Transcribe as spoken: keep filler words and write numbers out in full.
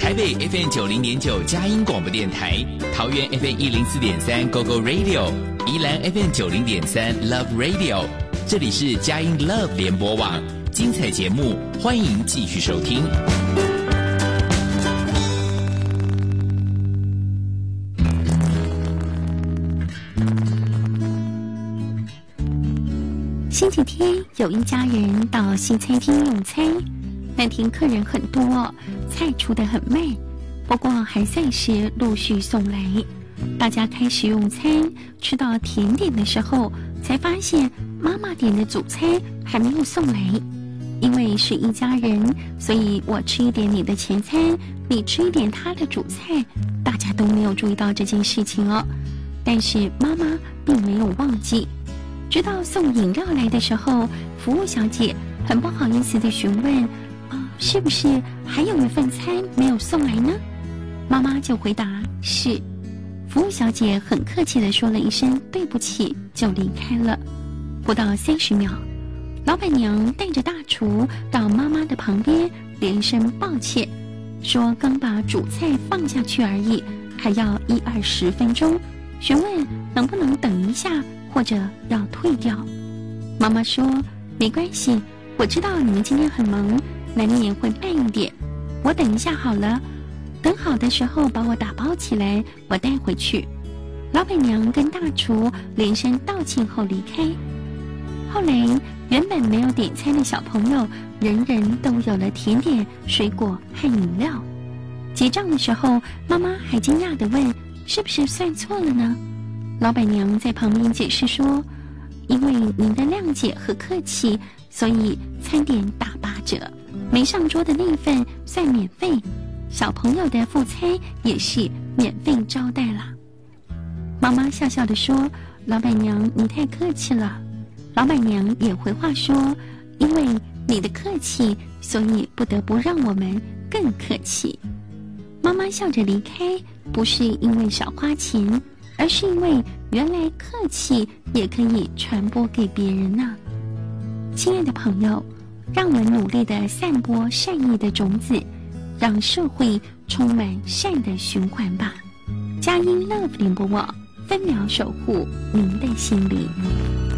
台北 F M 九零点九佳音广播电台，桃园 F M 一零四点三 Go Go Radio， 宜兰 F M 九零点三 Love Radio， 这里是佳音 Love 联播网，精彩节目欢迎继续收听。 星期天有一家人到西餐厅用餐，那天客人很多，菜出得很慢，不过还算是陆续送来。大家开始用餐，吃到甜点的时候，才发现妈妈点的主餐还没有送来。因为是一家人，所以我吃一点你的前餐，你吃一点他的主菜，大家都没有注意到这件事情哦。但是妈妈并没有忘记。直到送饮料来的时候，服务小姐很不好意思地询问：“哦，是不是还有一份餐没有送来呢？”妈妈就回答：“是。”服务小姐很客气地说了一声“对不起”，就离开了。不到三十秒，老板娘带着大厨到妈妈的旁边，连声抱歉，说刚把主菜放下去而已，还要一二十分钟，询问能不能等一下。或者要退掉。妈妈说没关系，我知道你们今天很忙，难免会慢一点，我等一下好了，等好的时候把我打包起来，我带回去。老板娘跟大厨连声道歉后离开。后来原本没有点餐的小朋友，人人都有了甜点、水果和饮料。结账的时候，妈妈还惊讶地问，是不是算错了呢？老板娘在旁边解释说，因为您的谅解和客气，所以餐点打八折，没上桌的那份算免费，小朋友的副餐也是免费招待啦。妈妈笑笑地说，老板娘你太客气了。老板娘也回话说，因为你的客气，所以不得不让我们更客气。妈妈笑着离开，不是因为少花钱，而是因为原来客气也可以传播给别人呢、啊。亲爱的朋友，让我们努力地散播善意的种子，让社会充满善的循环吧。佳音 Love 联播网，分秒守护您的心灵。